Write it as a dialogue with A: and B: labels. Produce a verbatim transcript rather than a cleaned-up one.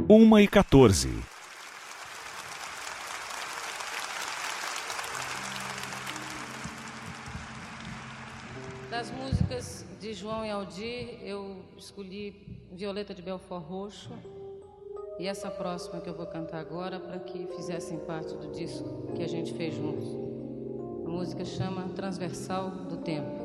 A: uma e quatorze.
B: Das músicas de João e Aldir, eu escolhi Violeta de Belfort Roxo e essa próxima que eu vou cantar agora para que fizessem parte do disco que a gente fez juntos. A música chama Transversal do Tempo.